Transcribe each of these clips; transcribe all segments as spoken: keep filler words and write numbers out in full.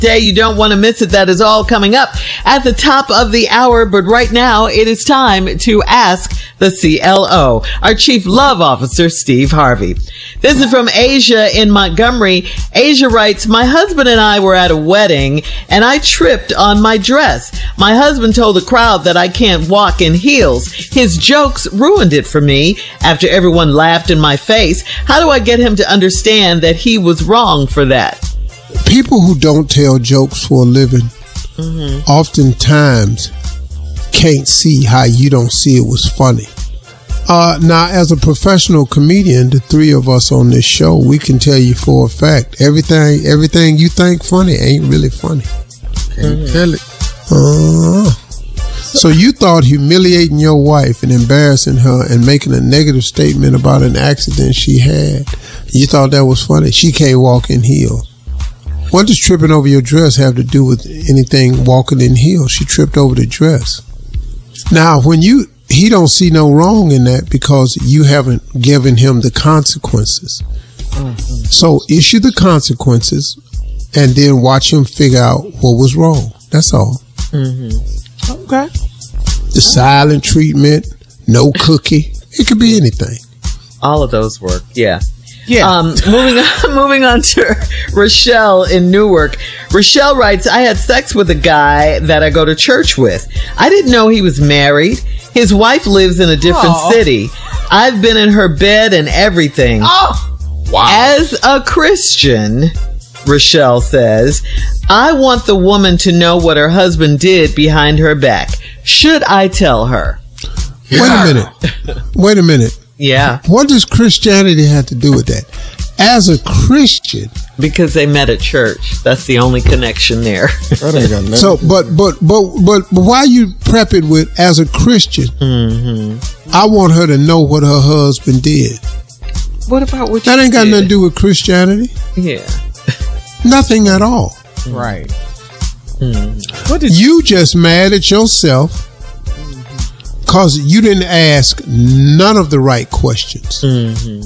Day. You don't want to miss it. That is all coming up at the top of the hour. But right now, it is time to ask the C L O, our Chief Love Officer, Steve Harvey. This is from Asia in Montgomery. Asia writes, my husband and I were at a wedding and I tripped on my dress. My husband told the crowd that I can't walk in heels. His jokes ruined it for me after everyone laughed in my face. How do I get him to understand that he was wrong for that? People who don't tell jokes for a living mm-hmm. oftentimes can't see how you don't see it was funny. Uh, now, as a professional comedian, the three of us on this show, we can tell you for a fact, everything everything you think funny ain't really funny. Can't mm-hmm. tell it. Uh, so you thought humiliating your wife and embarrassing her and making a negative statement about an accident she had, you thought that was funny. She can't walk in heels. What does tripping over your dress have to do with anything walking in heels? She tripped over the dress. Now, when you, he don't see no wrong in that because you haven't given him the consequences. Mm-hmm. So issue the consequences and then watch him figure out what was wrong. That's all. Mm-hmm. Okay. The silent treatment, no cookie. It could be anything. All of those work. Yeah. Yeah. Um, moving on, moving on to Rochelle in Newark. Rochelle writes, I had sex with a guy that I go to church with. I didn't know he was married. His wife lives in a different oh. city. I've been in her bed and everything. Oh, wow. As a Christian, Rochelle says, I want the woman to know what her husband did behind her back. Should I tell her? Wait a minute. Wait a minute. Yeah. What does Christianity have to do with that? As a Christian, because they met at church. That's the only connection there. So, but, but, but, but, but why you prep it with as a Christian? Mm-hmm. I want her to know what her husband did. What about what that you ain't got did? nothing to do with Christianity. Yeah. Nothing at all. Right. Mm. What did you just mad at yourself because you didn't ask none of the right questions. Mm-hmm.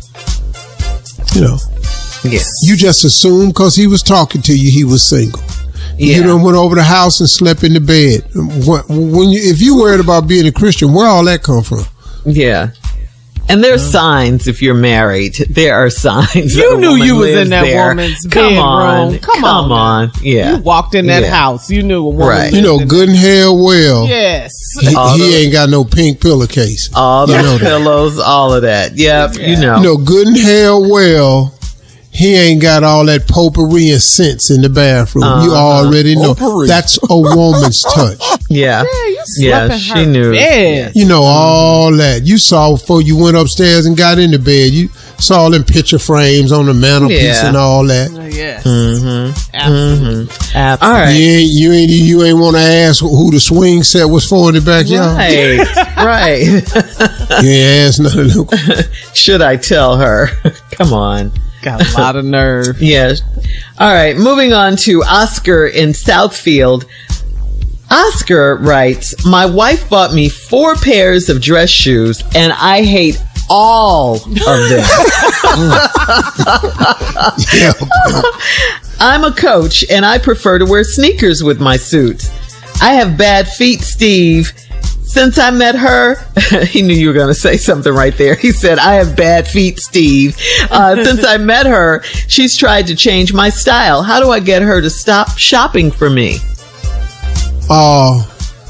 You know. Yes. You just assumed because he was talking to you, he was single. Yeah. You done went over the house and slept in the bed. When you, if you worried about being a Christian, where all that come from? Yeah. And there's yeah. signs if you're married. There are signs. You knew you was in that there. woman's come bedroom. On, come, come on. on. Yeah. You walked in that yeah. house. You knew a woman. Right. You know, good and hell well. Yes. He, he ain't got no pink pillowcase. All the pillows, all of that. Yep. Yeah. You know. You know, good and hell well. He ain't got all that potpourri and scents in the bathroom. Uh, you already know. Potpourri. That's a woman's touch. Yeah. Yeah, you yeah she knew. Bed. You know, all that. You saw before you went upstairs and got into bed. You saw all them picture frames on the mantelpiece yeah. and all that. Uh, yes. Mm-hmm. Absolutely. Mm-hmm. Absolutely. All right. You ain't, you ain't, you ain't want to ask who the swing set was for in the backyard. Right. Right. You ain't asked none of them. Should I tell her? Come on. Got a lot of nerve. Yes. All right. Moving on to Oscar in Southfield. Oscar writes, my wife bought me four pairs of dress shoes and I hate all of them. Yeah. I'm a coach and I prefer to wear sneakers with my suits. I have bad feet, Steve. Since I met her, he knew you were going to say something right there. He said, I have bad feet, Steve. Uh, since I met her, she's tried to change my style. How do I get her to stop shopping for me? Uh,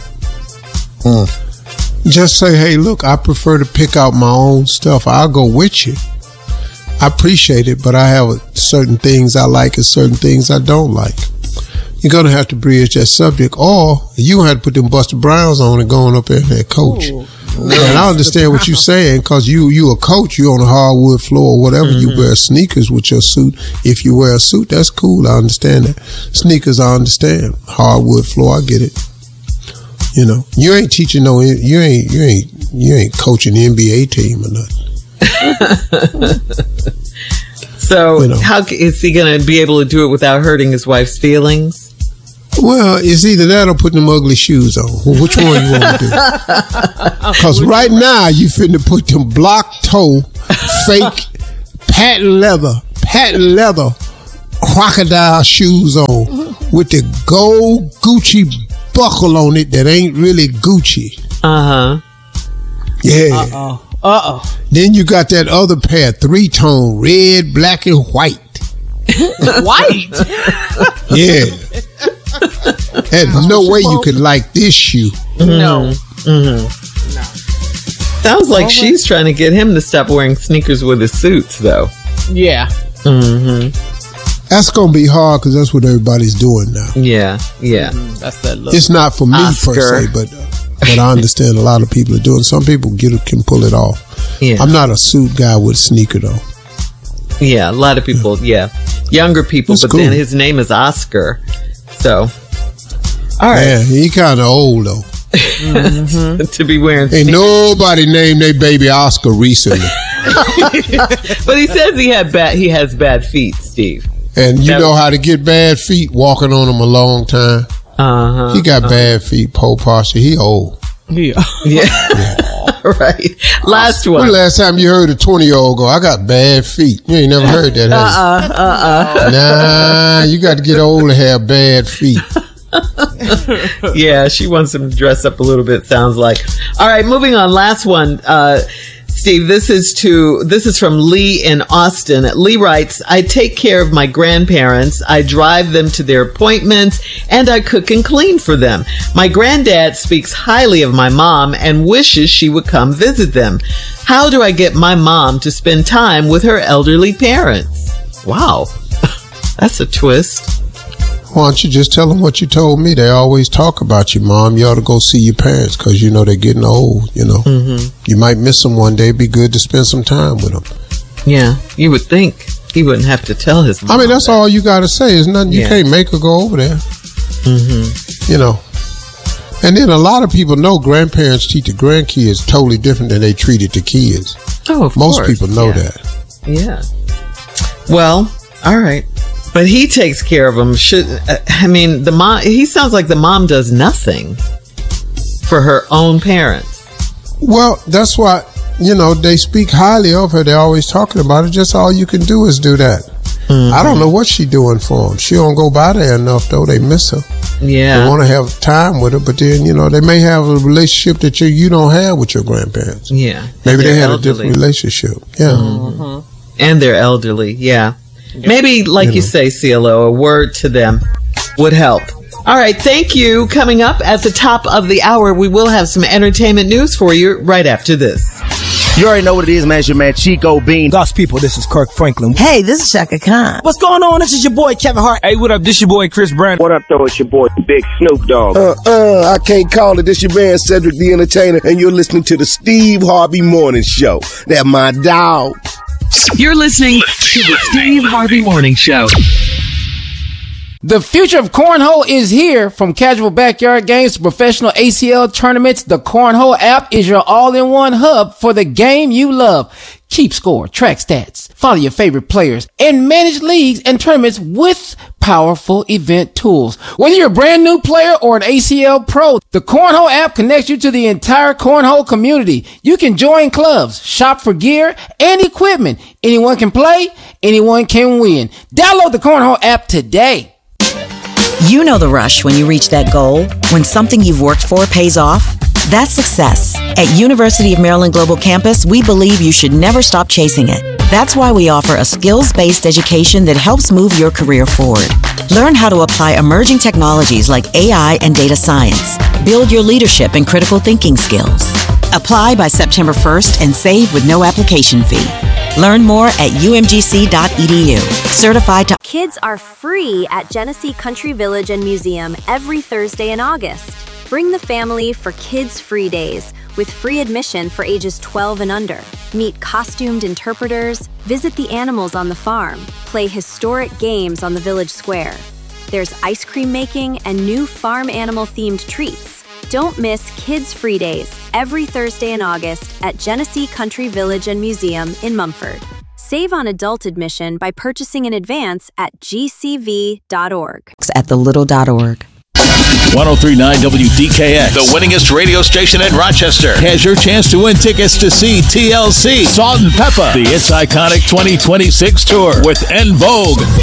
mm. Just say, hey, look, I prefer to pick out my own stuff. I'll go with you. I appreciate it, but I have certain things I like and certain things I don't like. You're going to have to bridge that subject, or you going to have to put them Buster Browns on and going up there and that coach. Ooh, and I understand what you're saying, because you, you a coach, you on a hardwood floor or whatever, mm-hmm. you wear sneakers with your suit. If you wear a suit, that's cool. I understand that. Sneakers, I understand. Hardwood floor, I get it. You know, you ain't teaching no, you ain't, you ain't, you ain't coaching the N B A team or nothing. So, you know. How is he going to be able to do it without hurting his wife's feelings? Well, it's either that or putting them ugly shoes on. Well, which one you want to do? Because right now, you finna put them block toe, fake, patent leather, patent leather crocodile shoes on with the gold Gucci buckle on it that ain't really Gucci. Uh-huh. Yeah. Uh-oh. Uh-oh. Then you got that other pair, three-tone, red, black, and white. White? Yeah. There's no way you could like this shoe. No. Mm-hmm. Sounds like she's trying to get him to stop wearing sneakers with his suits, though. Yeah. Mm-hmm. That's going to be hard because that's what everybody's doing now. Yeah, yeah. Mm-hmm. That's that look. It's not for me Oscar. per se, but but I understand a lot of people are doing. Some people get it, can pull it off. Yeah. I'm not a suit guy with a sneaker though. Yeah, a lot of people, yeah. Younger people, That's but cool. then his name is Oscar. So, all right. Yeah, he kind of old though. Mm-hmm. To be wearing Ain't sneakers. nobody named their baby Oscar recently. But he says he had bad. He has bad feet, Steve. And you That- know how to get bad feet, walking on them a long time. Uh-huh. He got bad feet, pole posture. He old. Yeah. Yeah. Right. Last When one. the last time you heard a twenty-year-old go, I got bad feet? You ain't never heard that, have you? Uh, uh, Nah, you got to get old to have bad feet. uh. Yeah, she wants him to dress up a little bit, sounds like. All right, moving on. Last one. Uh, Steve, this is to, this is from Lee in Austin. Lee writes, I take care of my grandparents. I drive them to their appointments and I cook and clean for them. My granddad speaks highly of my mom and wishes she would come visit them. How do I get my mom to spend time with her elderly parents? Wow. That's a twist. Why don't you just tell them what you told me? They always talk about you, Mom. You ought to go see your parents because, you know, they're getting old, you know. Mm-hmm. You might miss them one day. It'd be good to spend some time with them. Yeah, you would think he wouldn't have to tell his mom. I mean, that's that. all you got to say. There's nothing. You Yeah. can't make her go over there. Mm-hmm. You know. And then a lot of people know grandparents treat the grandkids totally different than they treated the kids. Oh, of Most course. people know Yeah. that. Yeah. Well, all right. But he takes care of them. Should uh, I mean the mom? He sounds like the mom does nothing for her own parents. Well, that's why, you know, they speak highly of her. They're always talking about it. Just all you can do is do that. Mm-hmm. I don't know what she doing for them. She don't go by there enough, though. They miss her. Yeah. They want to have time with her, but then, you know, they may have a relationship that you you don't have with your grandparents. Yeah. Maybe they They're had elderly. a different relationship. Yeah. Mm-hmm. And they're elderly. Yeah. Maybe, like you, You you know. say, C L O, a word to them would help. All right. Thank you. Coming up at the top of the hour, we will have some entertainment news for you right after this. You already know what it is, man. It's your man Chico Bean. God's people, this is Kirk Franklin. Hey, this is Shaka Khan. What's going on? This is your boy Kevin Hart. Hey, what up? This your boy Chris Brown. What up, though? It's your boy, Big Snoop Dogg. Uh, uh, I can't call it. This your man Cedric the Entertainer, and you're listening to the Steve Harvey Morning Show. That my dog. You're listening to the Steve Harvey Morning Show. The future of cornhole is here. From casual backyard games to professional A C L tournaments, the Cornhole app is your all-in-one hub for the game you love. Keep score, track stats, follow your favorite players, and manage leagues and tournaments with powerful event tools. Whether you're a brand new player or an A C L pro, the Cornhole app connects you to the entire cornhole community. You can join clubs, shop for gear and equipment. Anyone can play, anyone can win. Download the Cornhole app today. You know the rush when you reach that goal, when something you've worked for pays off. That's success. At University of Maryland Global Campus, we believe you should never stop chasing it. That's why we offer a skills-based education that helps move your career forward. Learn how to apply emerging technologies like A I and data science. Build your leadership and critical thinking skills. Apply by September first and save with no application fee. Learn more at U M G C dot E D U. Certified to... Kids are free at Genesee Country Village and Museum every Thursday in August. Bring the family for Kids Free Days with free admission for ages twelve and under. Meet costumed interpreters, visit the animals on the farm, play historic games on the village square. There's ice cream making and new farm animal themed treats. Don't miss Kids Free Days every Thursday in August at Genesee Country Village and Museum in Mumford. Save on adult admission by purchasing in advance at G C V dot org. At the little dot org. ten thirty-nine W D K X, the winningest radio station in Rochester, has your chance to win tickets to see T L C, Salt and Pepper, the It's Iconic twenty twenty-six tour with En Vogue.